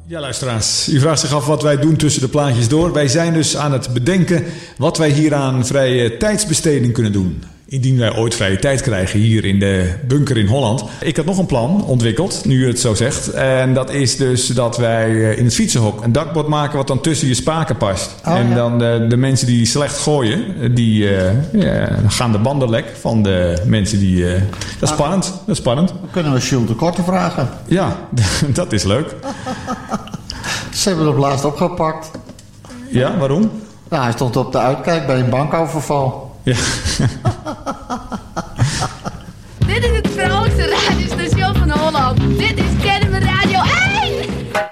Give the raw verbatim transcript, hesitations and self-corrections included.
Ja, luisteraars, u vraagt zich af wat wij doen tussen de plaatjes door. Wij zijn dus aan het bedenken wat wij hier aan vrije tijdsbesteding kunnen doen. Indien wij ooit vrije tijd krijgen hier in de bunker in Holland. Ik had nog een plan ontwikkeld, nu u het zo zegt. En dat is dus dat wij in het fietsenhok een dakbord maken wat dan tussen je spaken past. Oh, en ja. dan de, de mensen die slecht gooien, die uh, ja, gaan de banden lek van de mensen die... Uh, dat is spannend, dat is spannend. Dan kunnen we Jules de Korte vragen. Ja, dat is leuk. Ze hebben hem laatst opgepakt. Ja, waarom? Nou, hij stond op de uitkijk bij een bankoverval. Ja. Dit is het vrolijkste radiostation van Holland. Dit is